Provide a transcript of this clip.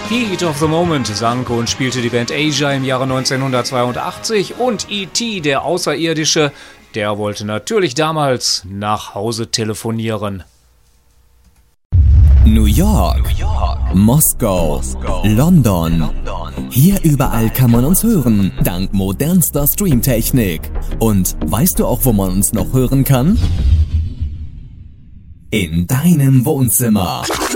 Heat of the Moment sang und spielte die Band Asia im Jahre 1982 und E.T., der Außerirdische, der wollte natürlich damals nach Hause telefonieren. New York, Moskau, London. Hier überall kann man uns hören, dank modernster Streamtechnik. Und weißt du auch, wo man uns noch hören kann? In deinem Wohnzimmer.